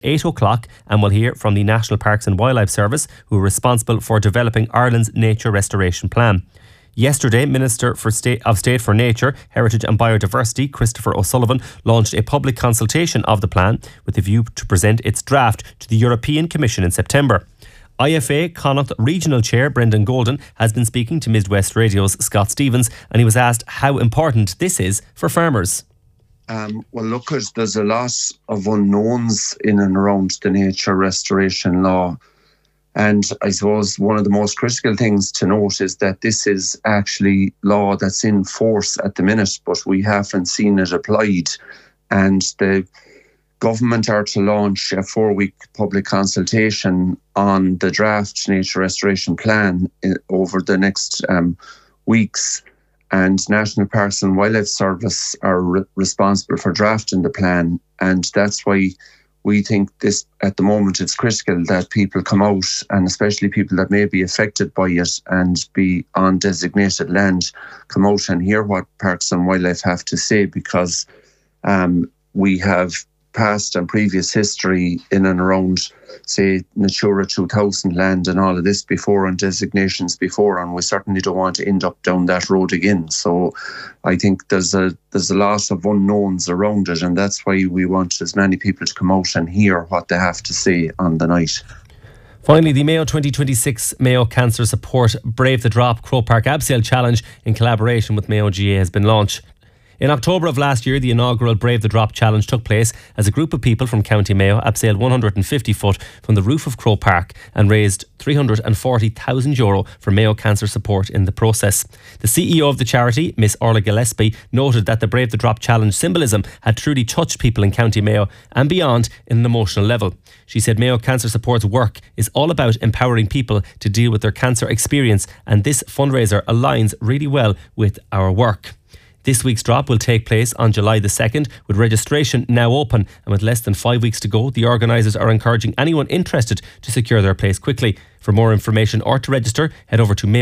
8 o'clock, and we'll hear from the National Parks and Wildlife Service, who are responsible for developing Ireland's Nature Restoration Plan. Yesterday, Minister of State for Nature, Heritage and Biodiversity, Christopher O'Sullivan, launched a public consultation of the plan with a view to present its draft to the European Commission in September. IFA Connacht Regional Chair Brendan Golden has been speaking to Midwest Radio's Scott Stevens, and he was asked how important this is for farmers. Well, look, there's a lot of unknowns in and around the nature restoration law. And I suppose one of the most critical things to note is that this is actually law that's in force at the minute, but we haven't seen it applied. And the government are to launch a 4-week public consultation on the draft Nature Restoration Plan over the next weeks. And National Parks and Wildlife Service are responsible for drafting the plan. And that's why we think this, at the moment, it's critical that people come out, and especially people that may be affected by it and be on designated land, come out and hear what Parks and Wildlife have to say, because we have past and previous history in and around, say, Natura 2000 land and all of this before, and designations before, and we certainly don't want to end up down that road again. So I think there's a lot of unknowns around it, and that's why we want as many people to come out and hear what they have to say on the night. Finally, the Mayo 2026 Mayo Cancer Support Brave the Drop Croke Park Abseil Challenge in collaboration with Mayo GA has been launched. In October of last year, the inaugural Brave the Drop Challenge took place as a group of people from County Mayo abseiled 150 foot from the roof of Croke Park and raised €340,000 for Mayo Cancer Support in the process. The CEO of the charity, Miss Orla Gillespie, noted that the Brave the Drop Challenge symbolism had truly touched people in County Mayo and beyond in an emotional level. She said Mayo Cancer Support's work is all about empowering people to deal with their cancer experience, and this fundraiser aligns really well with our work. This week's drop will take place on July the 2nd, with registration now open, and with less than 5 weeks to go, the organisers are encouraging anyone interested to secure their place quickly. For more information or to register, head over to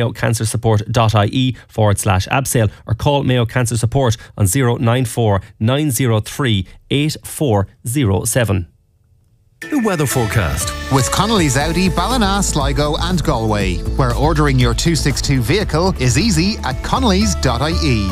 mayocancersupport.ie/abseil or call Mayo Cancer Support on 094 903 8407. The weather forecast with Connolly's Audi, Ballina, Sligo and Galway, where ordering your 262 vehicle is easy at connolly's.ie.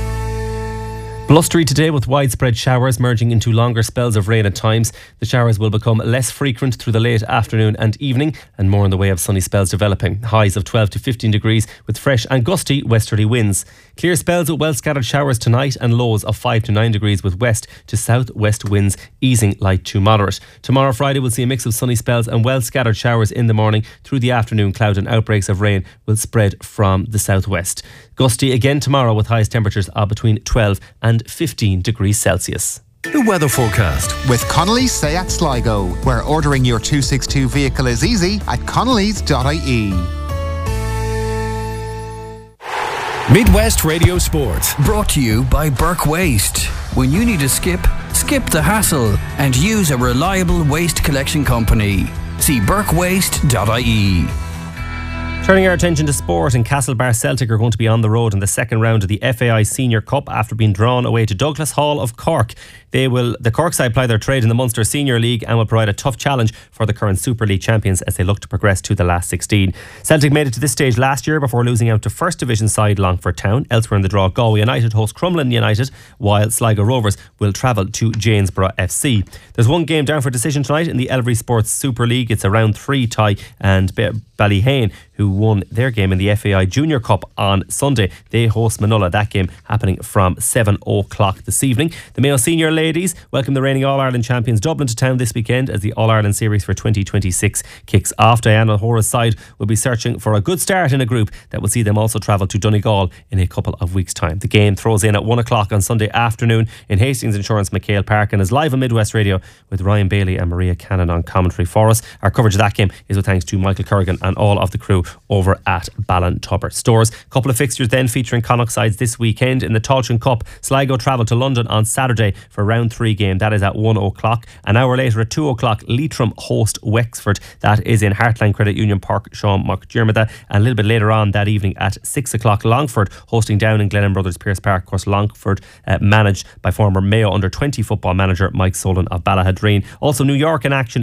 Blustery today with widespread showers merging into longer spells of rain at times. The showers will become less frequent through the late afternoon and evening, and more in the way of sunny spells developing. Highs of 12 to 15 degrees with fresh and gusty westerly winds. Clear spells with well scattered showers tonight, and lows of 5 to 9 degrees with west to south-west winds easing light to moderate. Tomorrow, Friday, we'll see a mix of sunny spells and well scattered showers in the morning. Through the afternoon, cloud and outbreaks of rain will spread from the southwest. Gusty again tomorrow with highest temperatures of between 12 and 15 degrees Celsius. The weather forecast with Connolly's Seat Sligo, where ordering your 262 vehicle is easy at connolly's.ie. Midwest Radio Sport, brought to you by Burke Waste. When you need a skip the hassle and use a reliable waste collection company. See burkewaste.ie. Turning our attention to sport, and Castlebar Celtic are going to be on the road in the second round of the FAI Senior Cup after being drawn away to Douglas Hall of Cork. The Cork side ply their trade in the Munster Senior League and will provide a tough challenge for the current Super League champions as they look to progress to the last 16. Celtic made it to this stage last year before losing out to First Division side Longford Town. Elsewhere in the draw, Galway United host Crumlin United, while Sligo Rovers will travel to Janesborough FC. There's one game down for decision tonight in the Elvery Sports Super League. It's a round 3 tie, and Ballyhane, who won their game in the FAI Junior Cup on Sunday, they host Manola. That game happening from 7 o'clock this evening. The Mayo Senior ladies welcome the reigning All-Ireland champions Dublin to town this weekend as the All-Ireland Series for 2026 kicks off. Diana O'Hora's side will be searching for a good start in a group that will see them also travel to Donegal in a couple of weeks' time. The game throws in at 1 o'clock on Sunday afternoon in Hastings Insurance McHale Park and is live on Midwest Radio with Ryan Bailey and Maria Cannon on commentary for us. Our coverage of that game is with thanks to Michael Corrigan and all of the crew over at Ballintubber Stores. A couple of fixtures then featuring Connacht sides this weekend. In the Tailteann Cup, Sligo travel to London on Saturday for round 3 game. That is at 1 o'clock. An hour later at 2 o'clock, Leitrim host Wexford. That is in Heartland Credit Union Park, Sean McDermott. And a little bit later on that evening at 6 o'clock, Longford hosting down in Glennon Brothers Pierce Park. Of course, Longford managed by former Mayo under-20 football manager Mike Solon of Ballahadreen. Also New York in action